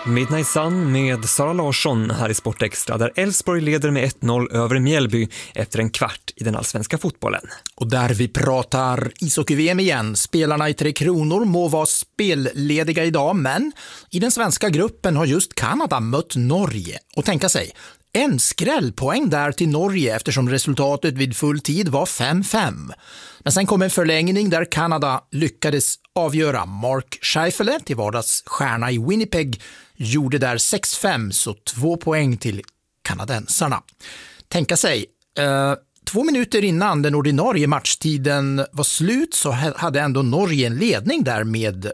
Midnight Sun med Sara Larsson här i Sportextra, där Elfsborg leder med 1-0 över Mjällby efter en kvart i den allsvenska fotbollen. Och där vi pratar ishockey-VM igen. Spelarna i Tre Kronor må vara spellediga idag, men i den svenska gruppen har just Kanada mött Norge. Och tänka sig, en skrällpoäng där till Norge eftersom resultatet vid full tid var 5-5. Men sen kom en förlängning där Kanada lyckades avgöra. Mark Scheifele, till vardags stjärna i Winnipeg, gjorde där 6-5, så 2 poäng till kanadensarna. Tänka sig, 2 minuter innan den ordinarie matchtiden var slut så hade ändå Norge en ledning där med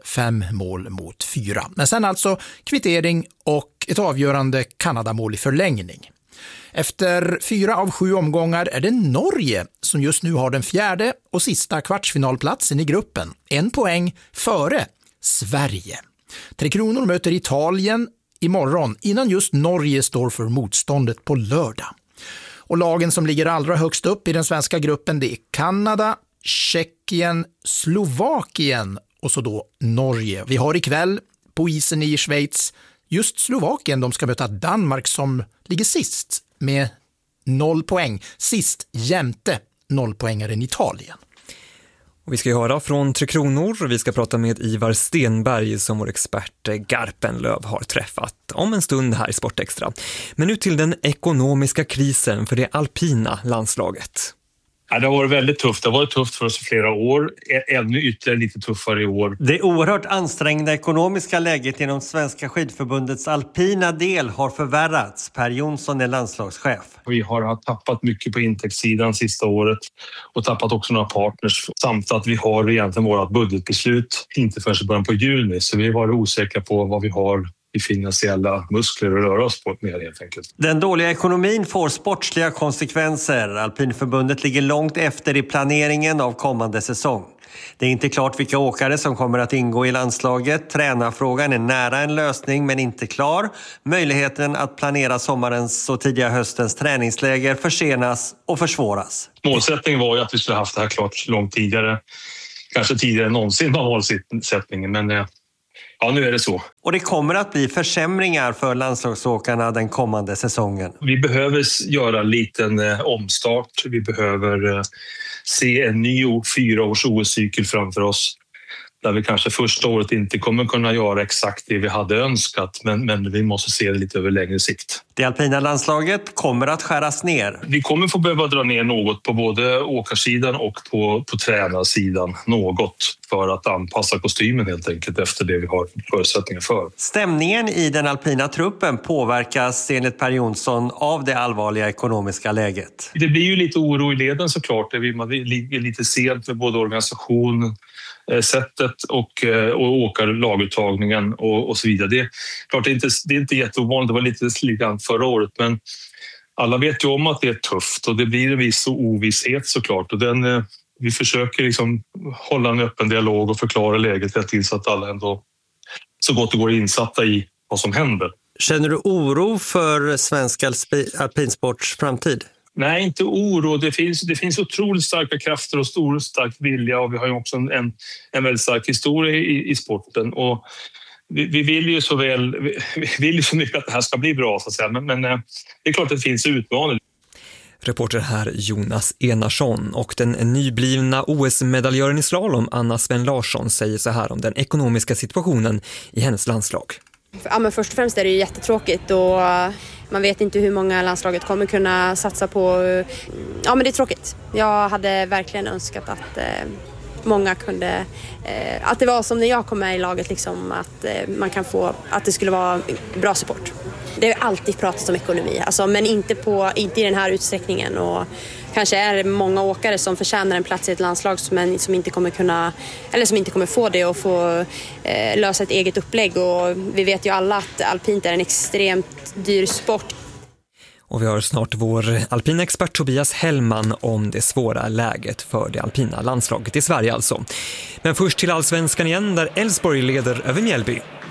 5-4. Men sen alltså kvittering och ett avgörande Kanadamål i förlängning. Efter 4 av 7 omgångar är det Norge som just nu har den 4:e och sista kvartsfinalplatsen i gruppen. 1 poäng före Sverige. Tre Kronor möter Italien imorgon innan just Norge står för motståndet på lördag. Och lagen som ligger allra högst upp i den svenska gruppen, det är Kanada, Tjeckien, Slovakien och så då Norge. Vi har ikväll på isen i Schweiz just Slovakien. De ska möta Danmark som ligger sist med 0 poäng. Sist jämte 0-poängaren Italien. Och vi ska höra från Tre Kronor och vi ska prata med Ivar Stenberg som vår expert Garpenlöv har träffat om en stund här i Sportextra. Men nu till den ekonomiska krisen för det alpina landslaget. Ja, det har varit väldigt tufft. Det har varit tufft för oss i flera år. Ännu ytterligare lite tuffare i år. Det oerhört ansträngda ekonomiska läget inom Svenska skidförbundets alpina del har förvärrats. Per Jonsson är landslagschef. Vi har tappat mycket på intäktssidan sista året och tappat också några partners. Samt att vi har egentligen vårt budgetbeslut inte förrän i början på juni. Så vi var osäkra på vad vi har i finansiella muskler att röra oss på mer helt enkelt. Den dåliga ekonomin får sportsliga konsekvenser. Alpinförbundet ligger långt efter i planeringen av kommande säsong. Det är inte klart vilka åkare som kommer att ingå i landslaget. Tränarfrågan är nära en lösning men inte klar. Möjligheten att planera sommarens och tidiga höstens träningsläger försenas och försvåras. Målsättningen var ju att vi skulle haft det här klart långt tidigare. Kanske tidigare än någonsin var målsättningen, men ja, nu är det så. Och det kommer att bli försämringar för landslagsåkarna den kommande säsongen. Vi behöver göra en liten omstart. Vi behöver se en ny 4-års OS-cykel framför oss. Där vi kanske första året inte kommer kunna göra exakt det vi hade önskat. Men vi måste se det lite över längre sikt. Det alpina landslaget kommer att skäras ner. Vi kommer få behöva dra ner något på både åkarsidan och på tränarsidan. Något för att anpassa kostymen helt enkelt efter det vi har förutsättningar för. Stämningen i den alpina truppen påverkas enligt Per Jonsson av det allvarliga ekonomiska läget. Det blir ju lite oro i leden såklart. Man ligger lite sent med både organisation, sättet och åkarlaguttagningen och så vidare. Det är klart det är inte jätteovanligt, det var lite likadant förra året, men alla vet ju om att det är tufft och det blir en viss ovisshet såklart, och vi försöker liksom hålla en öppen dialog och förklara läget rätt till så att alla ändå så gott det går insatta i vad som händer. Känner du oro för svensk alpinsports framtid? Nej, inte oro. Det finns otroligt starka krafter och stark vilja, och vi har ju också en väldigt stark historia i sporten. Och vi vill ju så mycket att det här ska bli bra, så att säga. Men det är klart att det finns utmaningar. Reporter här Jonas Enarsson, och den nyblivna OS-medaljören i slalom Anna Sven Larsson säger så här om den ekonomiska situationen i hennes landslag. Ja, men först och främst är det ju jättetråkigt och man vet inte hur många landslaget kommer kunna satsa på. Ja, men det är tråkigt. Jag hade verkligen önskat att många kunde, att det var som när jag kom med i laget liksom, att man kan få, att det skulle vara bra support. Det har alltid pratats om ekonomi, alltså, men inte i den här utsträckningen, och kanske är det många åkare som förtjänar en plats i ett landslag men som inte kommer kunna, eller som inte kommer få det och få lösa ett eget upplägg, och vi vet ju alla att alpint är en extremt dyr sport. Och vi har snart vår alpina expert Tobias Hellman om det svåra läget för det alpina landslaget i Sverige alltså. Men först till allsvenskan igen, där Elfsborg leder över Mjällby.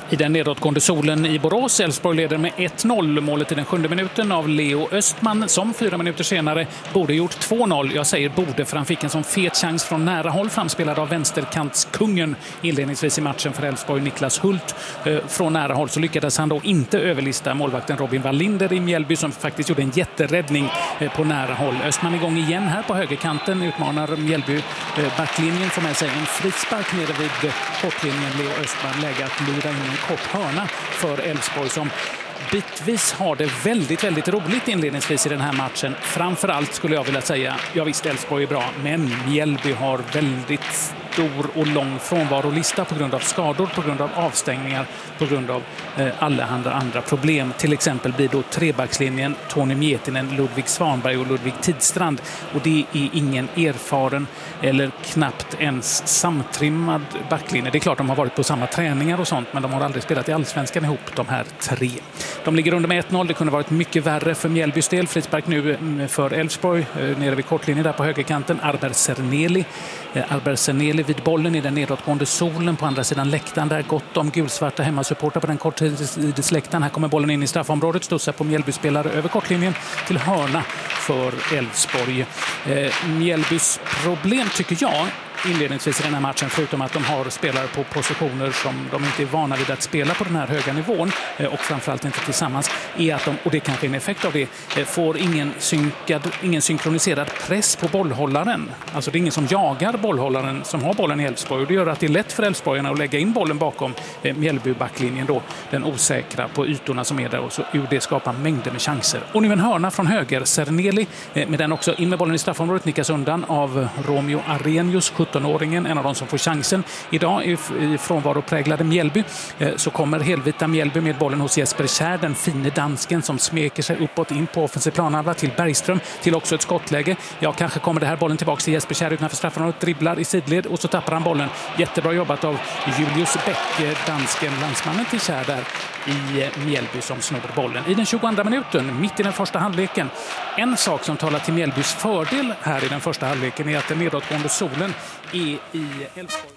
I den nedåtgående solen i Borås, Elfsborg leder med 1-0. Målet i den 7:e minuten av Leo Östman som 4 minuter senare borde gjort 2-0. Jag säger borde för han fick en sån fet chans från nära håll framspelad av vänsterkantskungen inledningsvis i matchen för Elfsborg, Niklas Hult. Från nära håll så lyckades han då inte överlista målvakten Robin Wallinder i Mjällby som faktiskt gjorde en jätteräddning på nära håll. Östman igång igen här på högerkanten, utmanar Mjällby. Backlinjen får med sig en frispark nere vid kortlinjen. Leo Östman lägger att lira in en kort hörna för Elfsborg som bitvis har det väldigt, väldigt roligt inledningsvis i den här matchen. Framförallt skulle jag vilja säga, ja visst Elfsborg är bra, men Mjällby har väldigt stor och lång frånvarolista på grund av skador, på grund av avstängningar, på grund av allehanda andra problem. Till exempel blir då trebackslinjen Tony Miettinen, Ludvig Svanberg och Ludvig Tidstrand. Och det är ingen erfaren eller knappt ens samtrimmad backlinje. Det är klart de har varit på samma träningar och sånt, men de har aldrig spelat i Allsvenskan ihop, de här tre. De ligger under med 1-0. Det kunde varit mycket värre för Mjällbys del. Frispark nu för Elfsborg nere vid kortlinjen där på högerkanten. Arber Cerneli vid bollen i den nedåtgående solen på andra sidan läktaren. Där gott om gulsvarta hemmasupportar på den korttidsläktaren. Här kommer bollen in i straffområdet. Stussar på Mjällby-spelare över kortlinjen till hörna för Elfsborg. Mjällbys problem tycker jag inledningsvis i den här matchen, förutom att de har spelare på positioner som de inte är vana vid att spela på den här höga nivån och framförallt inte tillsammans, är att de, och det kanske är en effekt av det, får ingen synkroniserad press på bollhållaren. Alltså det är ingen som jagar bollhållaren som har bollen i Elfsborg, och det gör att det är lätt för Elfsborgarna att lägga in bollen bakom Mjällby-backlinjen då, den osäkra på ytorna som är där, och så ur det skapar mängder med chanser. Och nu en hörna från höger, Cerneli med den också in med bollen i straffområdet, nickas undan av Romeo Arrhenius, 17-åringen, en av de som får chansen idag i frånvaropräglade Mjällby. Så kommer helvita Mjällby med bollen hos Jesper Kjær, den fine dansken som smeker sig uppåt in på offensiv planhalva till Bergström, till också ett skottläge. Ja, kanske kommer det här bollen tillbaka till Jesper Kjær utanför straffområdet, dribblar i sidled och så tappar han bollen. Jättebra jobbat av Julius Bäck, dansken, landsmannen till Kjær där i Mjällby som snor bollen. I den 22:a minuten, mitt i den första halvleken. En sak som talar till Mjällbys fördel här i den första halvleken är att den nedåtgående solen är i Elfsborg.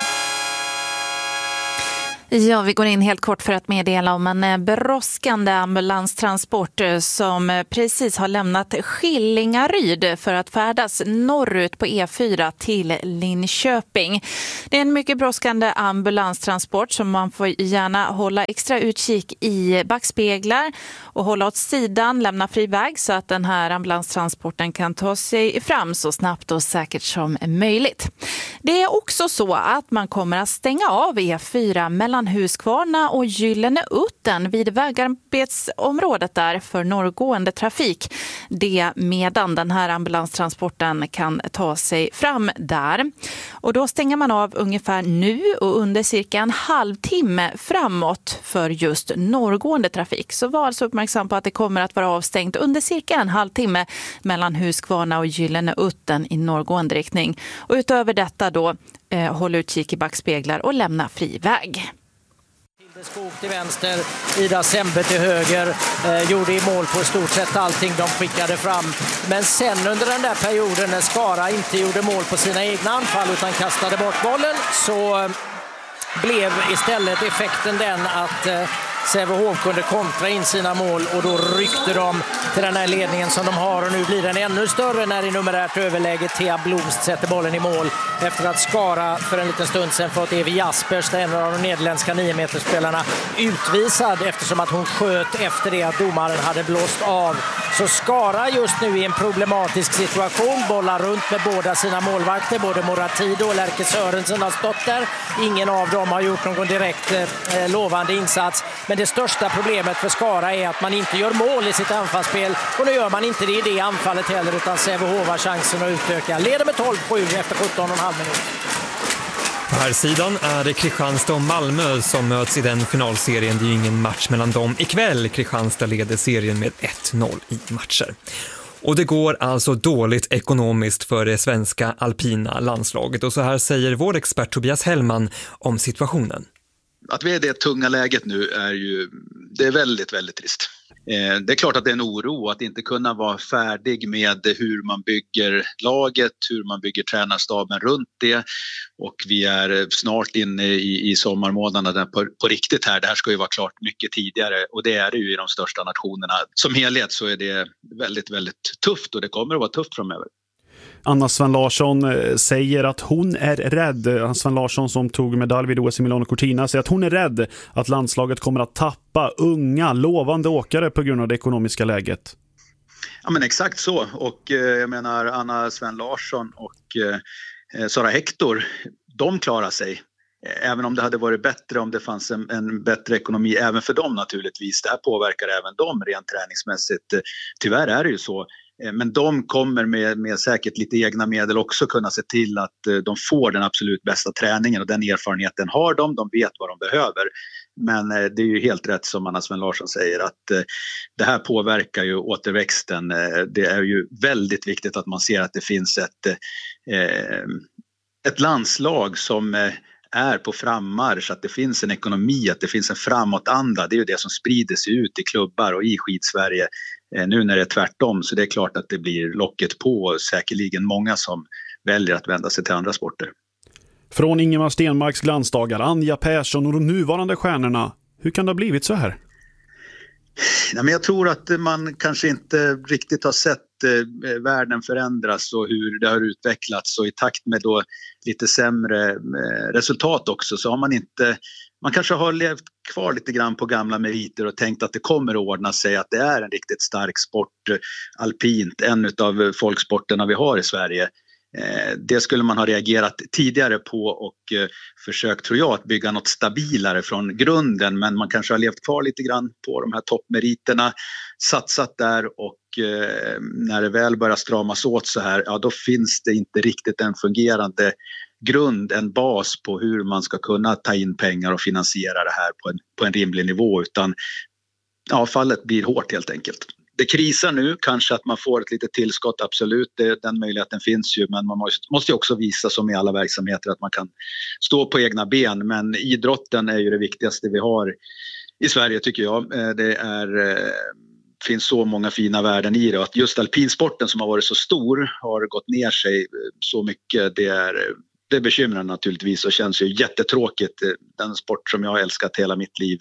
Ja, vi går in helt kort för att meddela om en brådskande ambulanstransport som precis har lämnat Skillingaryd för att färdas norrut på E4 till Linköping. Det är en mycket brådskande ambulanstransport som man får gärna hålla extra utkik i backspeglar och hålla åt sidan, lämna fri väg så att den här ambulanstransporten kan ta sig fram så snabbt och säkert som möjligt. Det är också så att man kommer att stänga av E4 mellan Huskvarna och Gyllene Utten vid vägarbetsområdet där för norrgående trafik. Det medan den här ambulanstransporten kan ta sig fram där. Och då stänger man av ungefär nu och under cirka en halvtimme framåt för just norrgående trafik. Så var alltså uppmärksam på att det kommer att vara avstängt under cirka en halvtimme mellan Huskvarna och Gyllene Utten i norrgående riktning. Och utöver detta då håll utkik i backspeglar och lämna fri väg. Skog till vänster, Ida Sembe till höger, gjorde i mål på i stort sett allting de skickade fram. Men sen under den där perioden när Skara inte gjorde mål på sina egna anfall utan kastade bort bollen, så blev istället effekten den att Sävehof kunde kontra in sina mål, och då ryckte de till den här ledningen som de har, och nu blir den ännu större när i numerärt överläge Thea Blomst sätter bollen i mål efter att Skara för en liten stund sedan fått Evi Jaspers, en av de nederländska 9-metersspelarna, utvisad eftersom att hon sköt efter det att domaren hade blåst av. Så Skara just nu i en problematisk situation, bollar runt med båda sina målvakter, både Moratido och Lärke Sörensen har stått där. Ingen av dem har gjort någon direkt lovande insats. Men det största problemet för Skara är att man inte gör mål i sitt anfallsspel, och nu gör man inte det i det anfallet heller, utan Sävehof har chansen att utöka. Leder med 12-7 efter 17,5 minuter. På här sidan är det Kristianstad och Malmö som möts i den finalserien. Det är ju ingen match mellan dem ikväll. Kristianstad leder serien med 1-0 i matcher. Och det går alltså dåligt ekonomiskt för det svenska alpina landslaget. Och så här säger vår expert Tobias Hellman om situationen. Att vi är i det tunga läget nu är ju, det är väldigt, väldigt trist. Det är klart att det är en oro att inte kunna vara färdig med hur man bygger laget, hur man bygger tränarstaben runt det, och vi är snart inne i sommarmånaderna på riktigt här. Det här ska ju vara klart mycket tidigare, och det är det ju i de största nationerna. Som helhet så är det väldigt, väldigt tufft, och det kommer att vara tufft framöver. Anna Sven Larsson säger att hon är rädd. Sven Larsson som tog medalj vid OS i Milano Cortina säger att hon är rädd att landslaget kommer att tappa unga, lovande åkare på grund av det ekonomiska läget. Ja, men exakt så. Och jag menar, Anna Sven Larsson och Sara Hector, de klarar sig. Även om det hade varit bättre om det fanns en bättre ekonomi även för dem naturligtvis. Det här påverkar även dem rent träningsmässigt. Tyvärr är det ju så. Men de kommer med säkert lite egna medel också kunna se till att de får den absolut bästa träningen, och den erfarenheten har de vet vad de behöver. Men det är ju helt rätt som Anna Sven Larsson säger, att det här påverkar ju återväxten. Det är ju väldigt viktigt att man ser att det finns ett landslag som är på frammarsch, att det finns en ekonomi, att det finns en framåtanda. Det är ju det som sprider sig ut i klubbar och i Skidsverige nu när det är tvärtom. Så det är klart att det blir locket på, och säkerligen många som väljer att vända sig till andra sporter. Från Ingemar Stenmarks glansdagar, Anja Persson och de nuvarande stjärnorna. Hur kan det ha blivit så här? Nej, men jag tror att man kanske inte riktigt har sett världen förändras och hur det har utvecklats, och i takt med då lite sämre resultat också, så har man kanske har levt kvar lite grann på gamla meriter och tänkt att det kommer att ordna sig, att det är en riktigt stark sport, alpint, en av folksporterna vi har i Sverige. Det skulle man ha reagerat tidigare på och försökt, tror jag, att bygga något stabilare från grunden, men man kanske har levt kvar lite grann på de här toppmeriterna, satsat där, och när det väl börjar stramas åt så här, ja, då finns det inte riktigt en fungerande grund, en bas på hur man ska kunna ta in pengar och finansiera det här på en rimlig nivå, utan ja, fallet blir hårt helt enkelt. Det krisar nu, kanske att man får ett litet tillskott, absolut, den möjligheten finns ju, men man måste ju också visa, som i alla verksamheter, att man kan stå på egna ben. Men idrotten är ju det viktigaste vi har i Sverige, tycker jag. Finns så många fina värden i det, och att just alpinsporten som har varit så stor har gått ner sig så mycket, det bekymrar naturligtvis och känns ju jättetråkigt. Den sport som jag har älskat hela mitt liv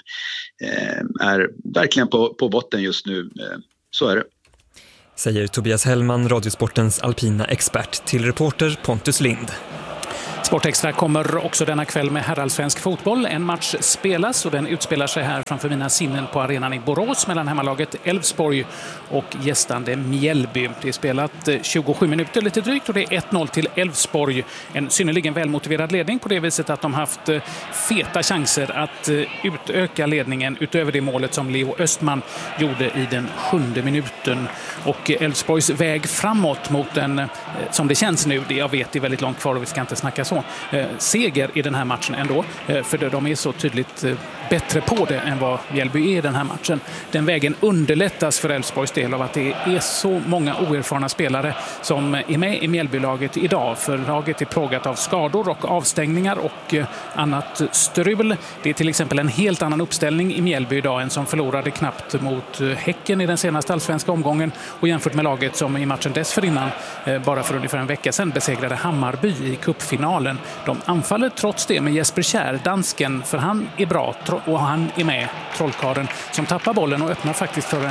är verkligen på botten just nu. Så är det. Säger Tobias Hellman, Radiosportens alpina expert, till reporter Pontus Lind. Sportextra kommer också denna kväll med herrallsvensk fotboll. En match spelas, och den utspelar sig här framför mina sinnen på arenan i Borås mellan hemmalaget Elfsborg och gästande Mjällby. Det är spelat 27 minuter lite drygt, och det är 1-0 till Elfsborg. En synnerligen välmotiverad ledning på det viset att de haft feta chanser att utöka ledningen utöver det målet som Leo Östman gjorde i den 7:e minuten. Och Elfsborgs väg framåt mot en, som det känns nu, det jag vet är väldigt långt kvar och vi ska inte snacka så, seger i den här matchen ändå, för de är så tydligt bättre på det än vad Mjällby är i den här matchen. Den vägen underlättas för Elfsborgs del av att det är så många oerfarna spelare som är med i Mjällbylaget idag, för laget är plågat av skador och avstängningar och annat strul. Det är till exempel en helt annan uppställning i Mjällby idag än som förlorade knappt mot Häcken i den senaste allsvenska omgången, och jämfört med laget som i matchen dessförinnan bara för ungefär en vecka sedan besegrade Hammarby i cupfinalen. De anfaller trots det med Jesper Kjær, dansken, för han är bra och han är med, trollkaren, som tappar bollen och öppnar faktiskt för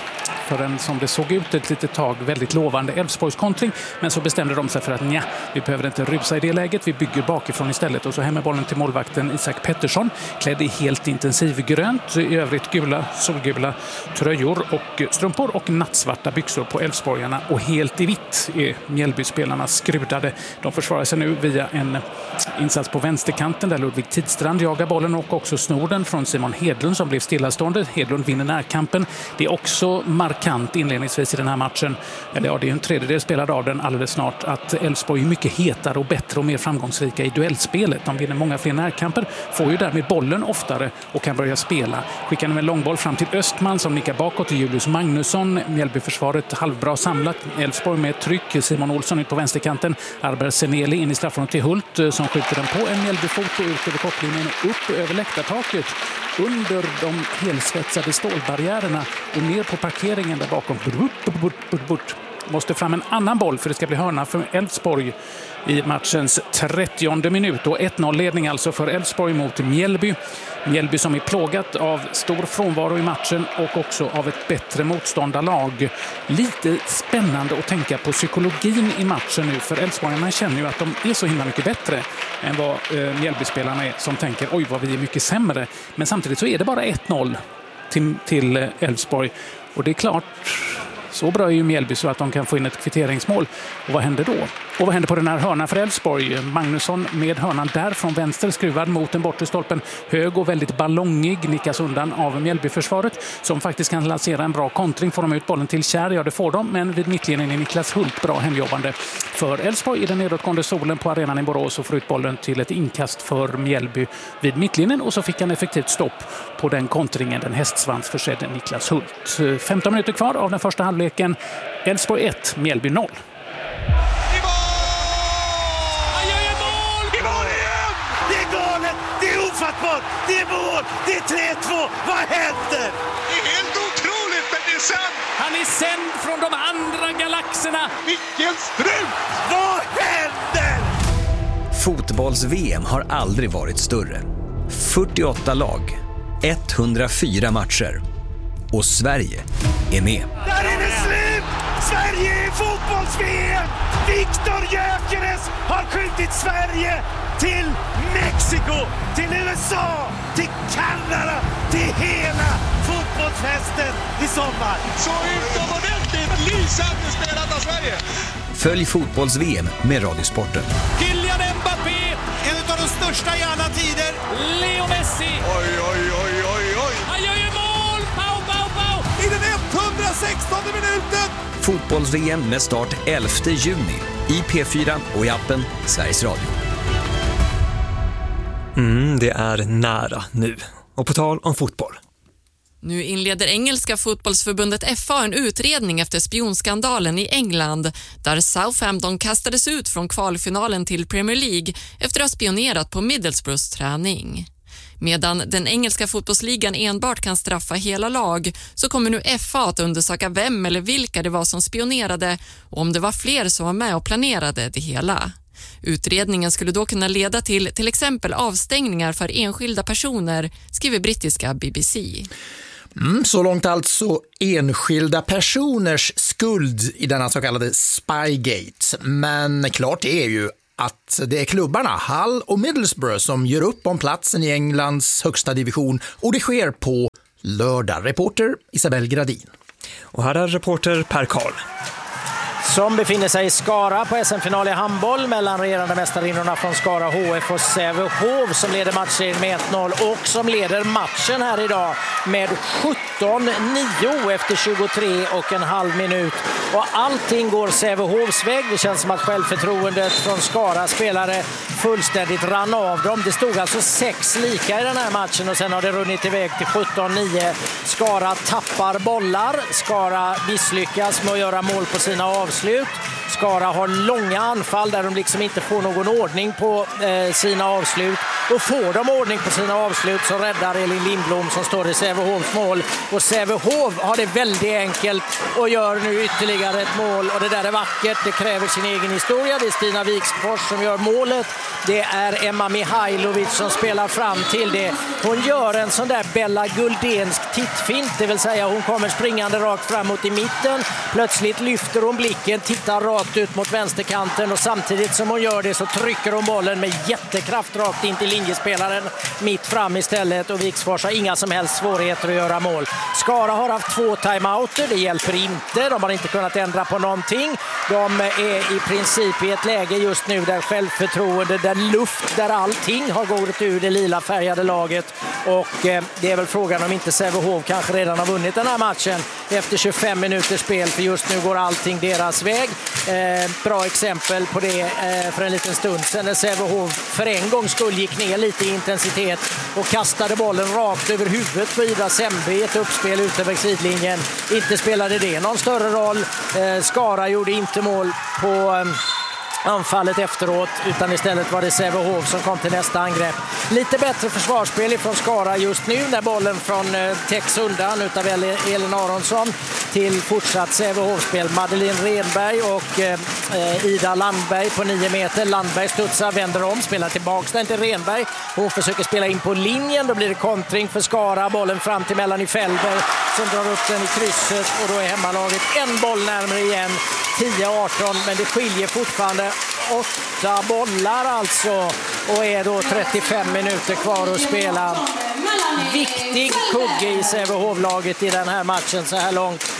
en, som det såg ut ett litet tag, väldigt lovande Elfsborgs kontring, men så bestämde de sig för att vi behöver inte rusa i det läget, vi bygger bakifrån istället, och så hämmer bollen till målvakten Isak Pettersson, klädd i helt intensivgrönt, i övrigt solgula tröjor och strumpor och nattsvarta byxor på Elfsborgarna, och helt i vitt är Mjällby-spelarna skrudade. De försvarar sig nu via en insats på vänsterkanten där Ludvig Tidstrand jagar bollen och också snor den från Simon Hedlund som blev stillastående. Hedlund vinner närkampen. Det är också markant inledningsvis i den här matchen, det är en tredjedel spelad av den alldeles snart, att Elfsborg är mycket hetare och bättre och mer framgångsrika i duellspelet. De vinner många fler närkamper, får ju därmed bollen oftare och kan börja spela. Skickar med långboll fram till Östman som nickar bakåt till Julius Magnusson. Mjällbyförsvaret halvbra samlat. Elfsborg med tryck. Simon Olsson ut på vänsterkanten. Arber Seneli in i straffområdet till Hult som skjuter den på en Mjällbyfot och ut över kopplingen upp över läktartaket. under de helsvetsade stålbarriärerna och ner på parkeringen där bakom. Måste fram en annan boll för det ska bli hörna för Elfsborg i matchens 30:e minut. Och 1-0-ledning alltså för Elfsborg mot Mjällby. Mjällby som är plågat av stor frånvaro i matchen och också av ett bättre motståndarlag. Lite spännande att tänka på psykologin i matchen nu, för Elfsborgarna känner ju att de är så himla mycket bättre än vad Mjällby-spelarna är, som tänker oj vad vi är mycket sämre. Men samtidigt så är det bara 1-0 till Elfsborg, och det är klart, så bra är ju Mjällby så att de kan få in ett kvitteringsmål. Och vad händer då? Och vad händer på den här hörnan för Elfsborg? Magnusson med hörnan där från vänster, skruvad mot den bortre stolpen. Hög och väldigt ballongig, nickas undan av Mjällbyförsvaret som faktiskt kan lansera en bra kontring. Får de ut bollen till Kjär? Ja, det får de, men vid mittlinjen är Niklas Hult bra hemjobbande för Elfsborg i den nedåtgående solen på arenan i Borås och får ut bollen till ett inkast för Mjällby vid mittlinjen, och så fick han effektivt stopp på den kontringen, den hästsvansförsedde Niklas Hult. 15 minuter kvar av den första halvleken. Elfsborg 1, Mjällby 0. Det är mål! Det är 3-2! Vad händer? Det är helt otroligt, men det är sant! Han är sänd från de andra galaxerna! Vilken strut! Vad händer? Fotbolls-VM har aldrig varit större. 48 lag, 104 matcher. Och Sverige är med. Där är det slut! Sverige är fotbolls-VM! Viktor Gyökeres har skjutit Sverige till Mexiko, till USA, till Kanada, till hela fotbollsfesten i sommar. Så utomordentligt lysande spelat av Sverige. Följ fotbolls-VM med Radiosporten. Kylian Mbappé, en av de största i alla tider. Leo Messi. Oj, oj, oj, oj, oj. Han gör ju mål! Pau, pau, pau! I den 116:e minuten. Fotbolls-VM med start 11 juni i P4 och i appen Sveriges Radio. Det är nära nu. Och på tal om fotboll. Nu inleder engelska fotbollsförbundet FA en utredning efter spionskandalen i England, där Southampton kastades ut från kvalfinalen till Premier League efter att ha spionerat på Middlesbroughs träning. Medan den engelska fotbollsligan enbart kan straffa hela lag, så kommer nu FA att undersöka vem eller vilka det var som spionerade och om det var fler som var med och planerade det hela. Utredningen skulle då kunna leda till exempel avstängningar för enskilda personer, skriver brittiska BBC. Så långt alltså enskilda personers skuld i denna så kallade Spygate. Men klart är ju att det är klubbarna Hull och Middlesbrough som gör upp om platsen i Englands högsta division, och det sker på lördag. Reporter Isabelle Gradin. Och här är reporter Per Karl. Som befinner sig i Skara på SM-final i handboll mellan regerande mästarinnorna från Skara HF och Sävehof, som leder matchen med 1-0 och som leder matchen här idag med 17-9 efter 23,5 minut. Och allting går Sävehofs väg. Det känns som att självförtroendet från Skara spelare fullständigt rann av dem. Det stod alltså 6 lika i den här matchen och sen har det runnit iväg till 17-9. Skara tappar bollar. Skara misslyckas med att göra mål på sina avslut. Skara har långa anfall där de liksom inte får någon ordning på sina avslut. Och får de ordning på sina avslut så räddar Elin Lindblom som står i Sävehofs mål. Och Sävehof har det väldigt enkelt och gör nu ytterligare ett mål. Och det där är vackert, det kräver sin egen historia. Det är Stina Wikfors som gör målet. Det är Emma Mihailovic som spelar fram till det. Hon gör en sån där Bella Guldensk tittfint, det vill säga hon kommer springande rakt framåt i mitten. Plötsligt lyfter hon blicken, tittar rakt ut mot vänsterkanten och samtidigt som hon gör det så trycker hon bollen med jättekraft rakt in till linjespelaren mitt fram istället, och Wikfors har inga som helst svårigheter att göra mål. Skara har haft 2 timeouter, det hjälper inte, de har inte kunnat ändra på någonting. De är i princip i ett läge just nu där självförtroende, där luft, där allting har gått ur det lila färgade laget, och det är väl frågan om inte Sävehof kanske redan har vunnit den här matchen efter 25 minuters spel, för just nu går allting deras väg. Bra exempel på det för en liten stund sedan när Sävehof för en gång skull gick ner lite i intensitet och kastade bollen rakt över huvudet på Ida Sembe i ett uppspel ut över sidlinjen. Inte spelade det någon större roll. Skara gjorde inte mål på anfallet efteråt, utan istället var det Sävehof som kom till nästa angrepp. Lite bättre försvarsspel ifrån Skara just nu när bollen från täcks undan utav Elin Aronsson till fortsatt Sävehof-spel. Madeleine Renberg och Ida Landberg på 9 meter. Landberg studsar, vänder om, spelar tillbaka den till Renberg. Hon försöker spela in på linjen, då blir det kontring för Skara. Bollen fram till Melanie Felber som drar upp den i krysset och då är hemmalaget en boll närmare igen. 10-18, men det skiljer fortfarande 8 bollar alltså och är då 35 minuter kvar att spela. Viktig kugge i Sävehof-laget i den här matchen så här långt.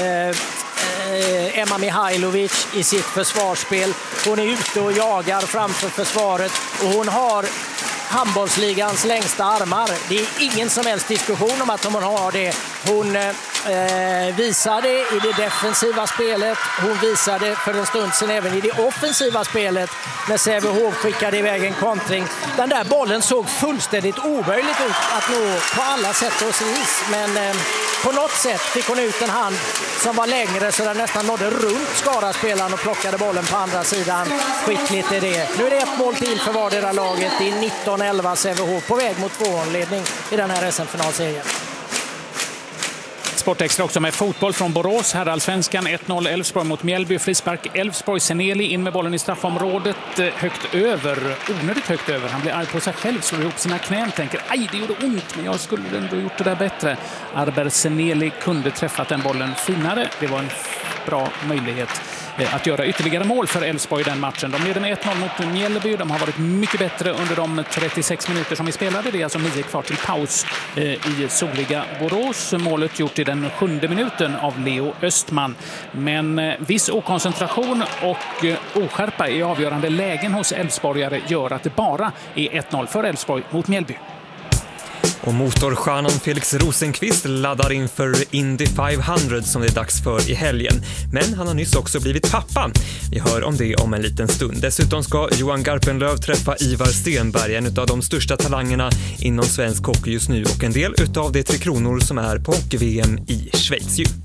Emma Mihailovic i sitt försvarsspel. Hon är ute och jagar framför försvaret och hon har handbollsligans längsta armar. Det är ingen som helst diskussion om att hon har det. Hon visade i det defensiva spelet. Hon visade för en stund sedan även i det offensiva spelet när Sävehof skickade iväg en kontring. Den där bollen såg fullständigt omöjligt ut att nå på alla sätt och vis. Men på något sätt fick hon ut en hand som var längre så den nästan nådde runt Skara-spelaren och plockade bollen på andra sidan. Skickligt är det. Nu är det ett mål till för vardera laget. Det är 19-11 Sävehof på väg mot 2-ledning i den här SM-finalserien. Sportextra också med fotboll från Borås. Herrallsvenskan 1-0 Elfsborg mot Mjällby. Frispark Elfsborg. Seneli in med bollen i straffområdet. Högt över. Onödigt högt över. Han blir arg på sig själv. Slår ihop sina knän. Tänker, aj det gjorde ont men jag skulle ändå gjort det där bättre. Arber Seneli kunde träffat den bollen finare. Det var en bra möjlighet att göra ytterligare mål för Elfsborg i den matchen. De leder med 1-0 mot Mjällby. De har varit mycket bättre under de 36 minuter som vi spelade. Det är alltså 9 kvar till paus i soliga Borås. Målet gjort i den 7:e minuten av Leo Östman. Men viss okoncentration och oskärpa i avgörande lägen hos Elfsborgare gör att det bara är 1-0 för Elfsborg mot Mjällby. Och motorstjärnan Felix Rosenqvist laddar inför Indy 500 som det är dags för i helgen. Men han har nyss också blivit pappa. Vi hör om det om en liten stund. Dessutom ska Johan Garpenlöv träffa Ivar Stenberg, en av de största talangerna inom svensk hockey just nu och en del utav de 3 kronor som är på hockey-VM i Schweiz.